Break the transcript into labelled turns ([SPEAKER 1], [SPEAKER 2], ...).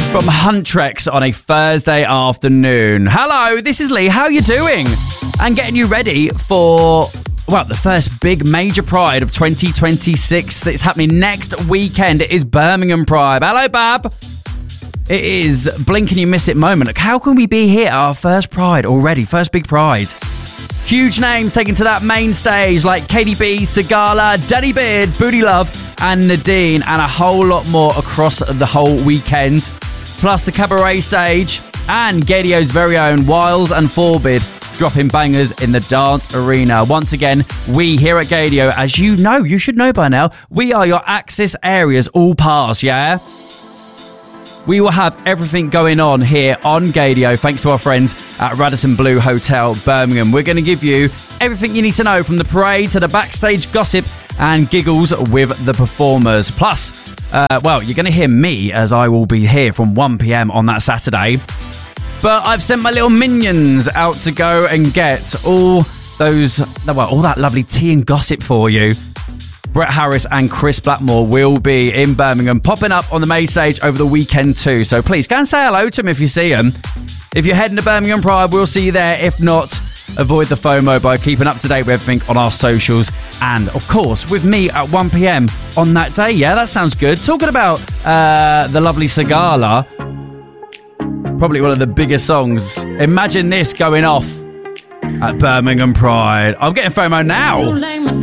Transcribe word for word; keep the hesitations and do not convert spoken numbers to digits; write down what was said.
[SPEAKER 1] from Huntrex on a Thursday afternoon. Hello, this is Lee. How are you doing? And getting you ready for, well, the first big major Pride of twenty twenty-six. It's happening next weekend. It is Birmingham Pride. Hello, Bab. It is blink and you miss it moment. Look, how can we be here at our first Pride already? First big Pride. Huge names taken to that main stage like Katie B, Sigala, Danny Beard, Booty Love and Nadine, and a whole lot more across the whole weekend. Plus the cabaret stage and Gadio's very own Wild and Forbid dropping bangers in the dance arena. Once again, we here at Gadio, as you know, you should know by now, we are your Axis areas all pass, yeah? We will have everything going on here on Gadio thanks to our friends at Radisson Blu Hotel, Birmingham. We're going to give you everything you need to know from the parade to the backstage gossip and giggles with the performers. Plus, uh, well, you're going to hear me as I will be here from one p.m. on that Saturday. But I've sent my little minions out to go and get all those, well, all that lovely tea and gossip for you. Brett Harris and Chris Blackmore will be in Birmingham, popping up on the main stage over the weekend too. So please, go and say hello to them if you see them. If you're heading to Birmingham Pride, we'll see you there. If not, avoid the FOMO by keeping up to date with everything on our socials. And, of course, with me at one p.m. on that day. Yeah, that sounds good. Talking about uh, the lovely Sigala, probably one of the biggest songs. Imagine this going off at Birmingham Pride. I'm getting FOMO now.